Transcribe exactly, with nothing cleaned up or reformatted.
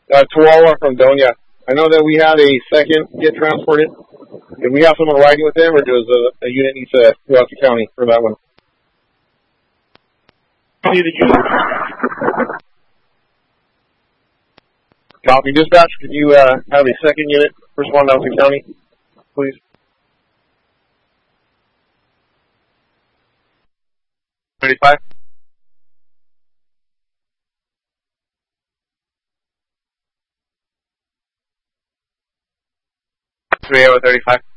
Uh, Chihuahua from Doña. I know that we had a second get transported. Do we have someone riding with them, or does a, a unit need to go out to county for that one? Need a unit. Copy. Dispatch, could you uh, have a second unit respond out to county, please? thirty-five. three oh thirty-five.